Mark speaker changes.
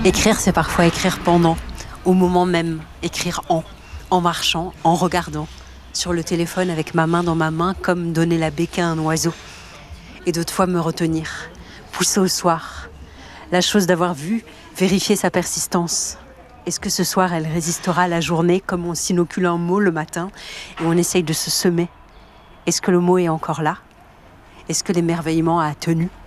Speaker 1: Écrire, c'est parfois écrire pendant, au moment même, écrire en marchant, en regardant, sur le téléphone avec ma main dans ma main, comme donner la béquille à un oiseau. Et d'autres fois me retenir, pousser au soir. La chose d'avoir vu, vérifier sa persistance. Est-ce que ce soir, elle résistera à la journée comme on s'inocule un mot le matin et on essaye de se semer? Est-ce que le mot est encore là? Est-ce que l'émerveillement a tenu?